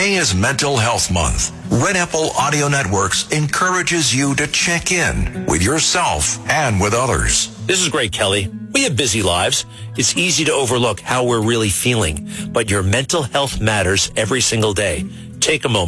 May is Mental Health Month. Red Apple Audio Networks encourages you to check in with yourself and with others. This is Greg Kelly. We have busy lives. It's easy to overlook how we're really feeling, but your mental health matters every single day. Take a moment.